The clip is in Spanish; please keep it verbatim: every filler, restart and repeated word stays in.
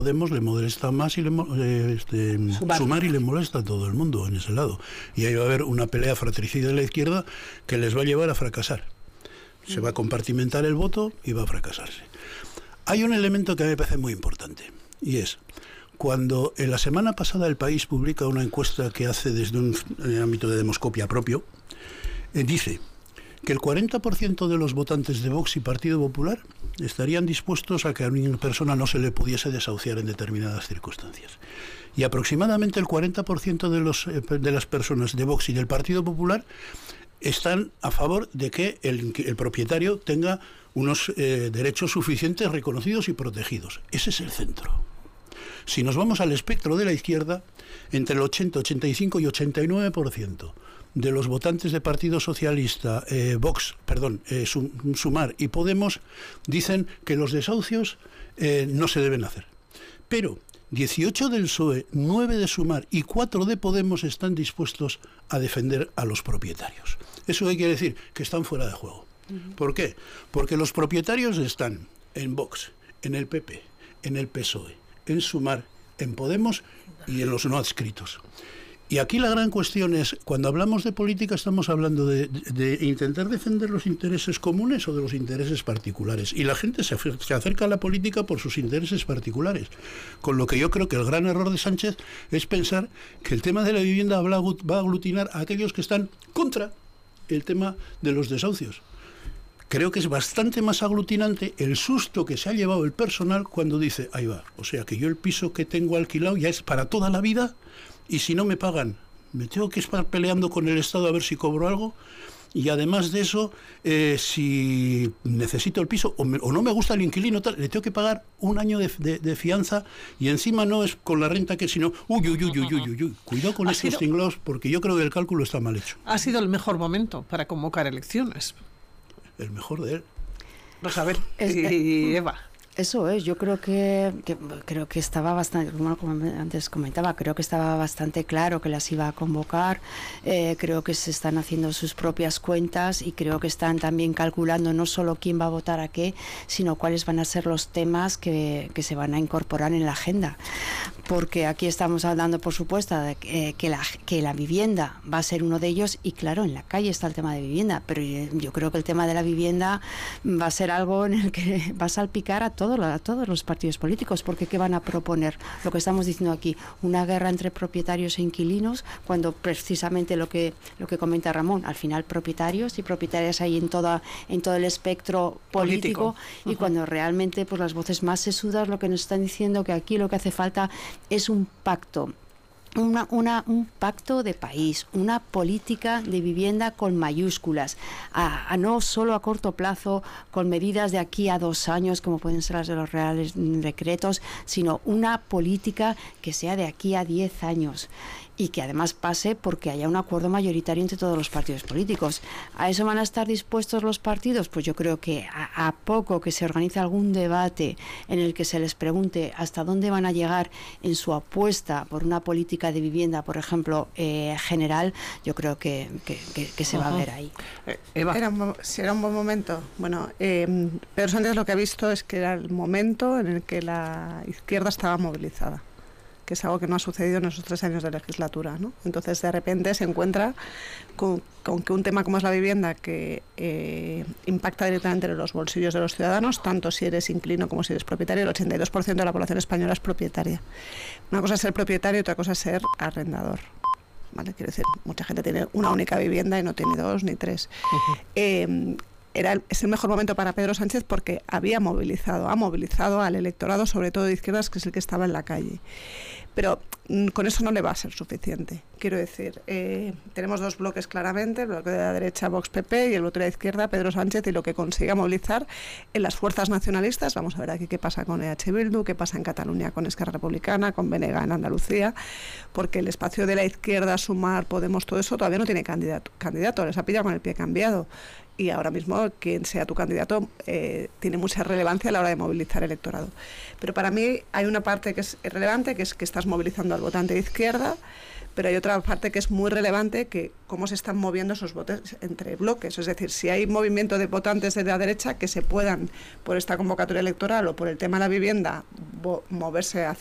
Podemos le molesta más y le eh, este, sumar. sumar y le molesta a todo el mundo en ese lado. Y ahí va a haber una pelea fratricida de la izquierda que les va a llevar a fracasar. Se va a compartimentar el voto y va a fracasarse. Hay un elemento que a mí me parece muy importante, y es cuando en la semana pasada El País publica una encuesta que hace desde un ámbito de demoscopia propio, eh, dice que el cuarenta por ciento de los votantes de Vox y Partido Popular estarían dispuestos a que a una persona no se le pudiese desahuciar en determinadas circunstancias. Y aproximadamente el cuarenta por ciento de, los, de las personas de Vox y del Partido Popular están a favor de que el, el propietario tenga unos eh, derechos suficientes, reconocidos y protegidos. Ese es el centro. Si nos vamos al espectro de la izquierda, entre el ochenta, ochenta y cinco y ochenta y nueve por ciento de los votantes de Partido Socialista, eh, Vox, perdón, eh, Sumar y Podemos dicen que los desahucios eh, no se deben hacer. Pero dieciocho del P S O E, nueve de Sumar y cuatro de Podemos están dispuestos a defender a los propietarios. ¿Eso qué quiere decir? Que están fuera de juego. Uh-huh. ¿Por qué? Porque los propietarios están en Vox, en el P P, en el P S O E, en Sumar, en Podemos y en los no adscritos. Y aquí la gran cuestión es, cuando hablamos de política estamos hablando de, de, de intentar defender los intereses comunes o de los intereses particulares. Y la gente se, se acerca a la política por sus intereses particulares. Con lo que yo creo que el gran error de Sánchez es pensar que el tema de la vivienda va a aglutinar a aquellos que están contra el tema de los desahucios. Creo que es bastante más aglutinante el susto que se ha llevado el personal cuando dice, ahí va, o sea que yo el piso que tengo alquilado ya es para toda la vida y si no me pagan, me tengo que estar peleando con el Estado a ver si cobro algo y además de eso, eh, si necesito el piso o, me, o no me gusta el inquilino, tal, le tengo que pagar un año de, de, de fianza y encima no es con la renta que sino, uy, uy, uy, uy, uy, uy, cuidado con estos tinglados porque yo creo que el cálculo está mal hecho. Ha sido el mejor momento para convocar elecciones. El mejor de él. Rosa y Eva. Eso es, yo creo que, que creo que estaba bastante, como antes comentaba, creo que estaba bastante claro que las iba a convocar, eh, creo que se están haciendo sus propias cuentas y creo que están también calculando no solo quién va a votar a qué, sino cuáles van a ser los temas que, que se van a incorporar en la agenda. Porque aquí estamos hablando, por supuesto, de que, que, la, que la vivienda va a ser uno de ellos y claro, en la calle está el tema de vivienda, pero yo creo que el tema de la vivienda va a ser algo en el que va a salpicar a Todo, a todos los partidos políticos, porque ¿qué van a proponer? Lo que estamos diciendo aquí, una guerra entre propietarios e inquilinos, cuando precisamente lo que lo que comenta Ramón, al final propietarios y propietarias hay en toda en todo el espectro político, político. Y uh-huh. Cuando realmente pues las voces más sesudas lo que nos están diciendo que aquí lo que hace falta es un pacto. Una, una, un pacto de país, una política de vivienda con mayúsculas, a, a no solo a corto plazo, con medidas de aquí a dos años, como pueden ser las de los reales decretos, sino una política que sea de aquí a diez años y que además pase porque haya un acuerdo mayoritario entre todos los partidos políticos. ¿A eso van a estar dispuestos los partidos? Pues yo creo que a, a poco que se organice algún debate en el que se les pregunte hasta dónde van a llegar en su apuesta por una política de vivienda, por ejemplo, eh, general, yo creo que, que, que, que se uh-huh. va a ver ahí. Eh, Eva. Era un, si era un buen momento. Bueno, eh, Pedro Sánchez lo que ha visto es que era el momento en el que la izquierda estaba movilizada, que es algo que no ha sucedido en esos tres años de legislatura, ¿no? Entonces, de repente se encuentra con, con que un tema como es la vivienda, que eh, impacta directamente en los bolsillos de los ciudadanos, tanto si eres inquilino como si eres propietario, el ochenta y dos por ciento de la población española es propietaria. Una cosa es ser propietario y otra cosa es ser arrendador. ¿Vale? Quiero decir, mucha gente tiene una única vivienda y no tiene dos ni tres. Uh-huh. Eh, Era el, es el mejor momento para Pedro Sánchez porque había movilizado, ha movilizado al electorado, sobre todo de izquierdas, que es el que estaba en la calle. Pero mm, con eso no le va a ser suficiente. Quiero decir, eh, tenemos dos bloques claramente, el bloque de la derecha, Vox P P, y el bloque de la izquierda, Pedro Sánchez, y lo que consiga movilizar en las fuerzas nacionalistas. Vamos a ver aquí qué pasa con E H Bildu, qué pasa en Cataluña con Esquerra Republicana, con B N G en Andalucía, porque el espacio de la izquierda, Sumar, Podemos, todo eso todavía no tiene candidato, candidato les ha pillado con el pie cambiado. Y ahora mismo, quien sea tu candidato, eh, tiene mucha relevancia a la hora de movilizar electorado. Pero para mí hay una parte que es relevante, que es que estás movilizando al votante de izquierda, pero hay otra parte que es muy relevante, que cómo se están moviendo esos votos entre bloques. Es decir, si hay movimiento de votantes de la derecha que se puedan, por esta convocatoria electoral o por el tema de la vivienda, moverse hacia